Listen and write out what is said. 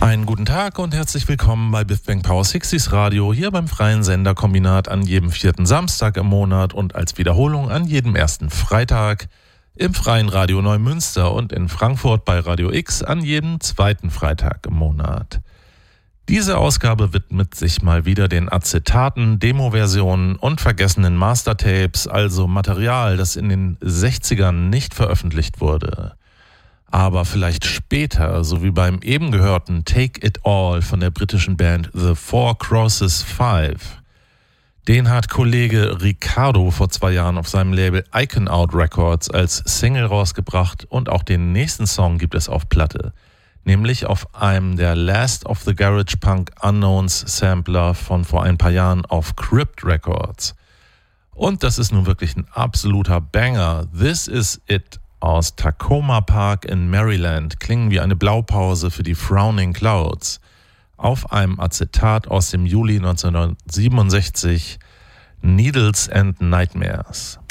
Einen guten Tag und herzlich willkommen bei Biff Bang Power 60s Radio, hier beim freien Senderkombinat an jedem 4. Samstag im Monat und als Wiederholung an jedem 1. Freitag, im freien Radio Neumünster und in Frankfurt bei Radio X an jedem 2. Freitag im Monat. Diese Ausgabe widmet sich mal wieder den Acetaten, Demo-Versionen und vergessenen Mastertapes, also Material, das in den 60ern nicht veröffentlicht wurde. Aber vielleicht später, so wie beim eben gehörten Take It All von der britischen Band The Four Crosses Five. Den hat Kollege Ricardo vor 2 Jahren auf seinem Label Icon Out Records als Single rausgebracht und auch den nächsten Song gibt es auf Platte, nämlich auf einem der Last of the Garage Punk Unknowns Sampler von vor ein paar Jahren auf Crypt Records. Und das ist nun wirklich ein absoluter Banger. This Is It aus Takoma Park in Maryland klingen wie eine Blaupause für die Frowning Clouds auf einem Acetat aus dem Juli 1967, Needles and Nightmares.